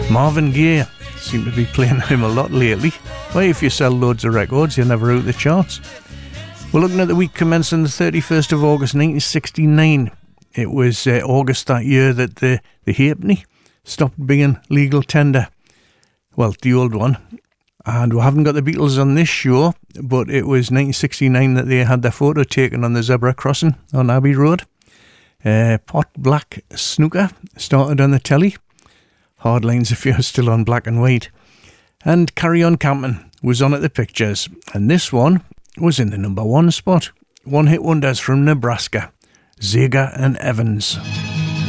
Marvin Gaye. Seem to be playing him a lot lately. Well, if you sell loads of records, you're never out of the charts. We're looking at the week commencing the 31st of August 1969. It was August that year that the halfpenny stopped being legal tender. Well, the old one. And we haven't got the Beatles on this show, but it was 1969 that they had their photo taken on the zebra crossing on Abbey Road. Pot Black Snooker started on the telly. Hardlines if you're still on black and white. And Carry On Camping was on at the pictures. And this one was in the number 1 spot. One hit wonders from Nebraska. Zager and Evans.